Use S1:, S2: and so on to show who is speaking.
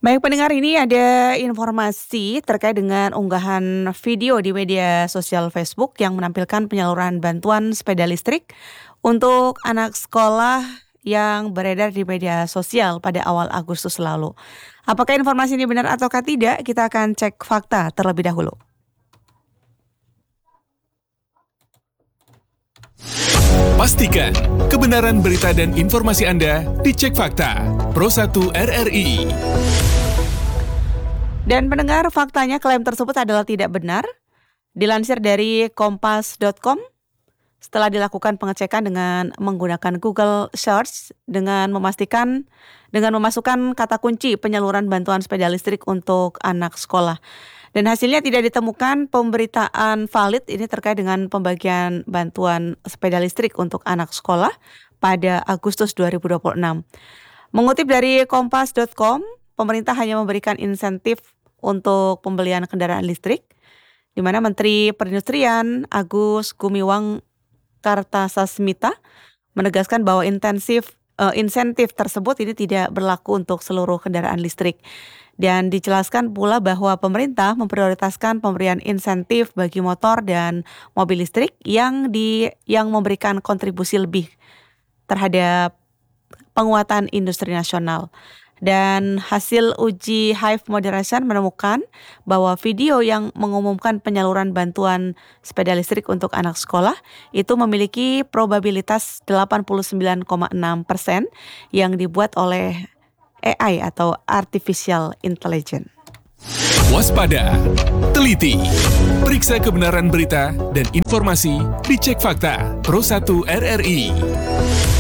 S1: Baik pendengar, ini ada informasi terkait dengan unggahan video di media sosial Facebook yang menampilkan penyaluran bantuan sepeda listrik untuk anak sekolah yang beredar di media sosial pada awal Agustus lalu. Apakah informasi ini benar ataukah tidak? Kita akan cek fakta terlebih dahulu.
S2: Pastikan kebenaran berita dan informasi Anda dicek fakta. Pro1 RRI.
S1: Dan pendengar, faktanya klaim tersebut adalah tidak benar. Dilansir dari kompas.com, setelah dilakukan pengecekan dengan menggunakan Google Search dengan memasukkan kata kunci penyaluran bantuan sepeda listrik untuk anak sekolah. Dan hasilnya tidak ditemukan pemberitaan valid ini terkait dengan pembagian bantuan sepeda listrik untuk anak sekolah pada Agustus 2026. Mengutip dari kompas.com, pemerintah hanya memberikan insentif untuk pembelian kendaraan listrik, di mana Menteri Perindustrian Agus Gumiwang Kartasasmita menegaskan bahwa insentif tersebut ini tidak berlaku untuk seluruh kendaraan listrik. Dan dijelaskan pula bahwa pemerintah memprioritaskan pemberian insentif bagi motor dan mobil listrik yang memberikan kontribusi lebih terhadap penguatan industri nasional. Dan hasil uji Hive Moderation menemukan bahwa video yang mengumumkan penyaluran bantuan sepeda listrik untuk anak sekolah itu memiliki probabilitas 89,6% yang dibuat oleh AI atau Artificial Intelligence.
S2: Waspada, teliti, periksa kebenaran berita dan informasi dicek fakta. Pro1 RRI.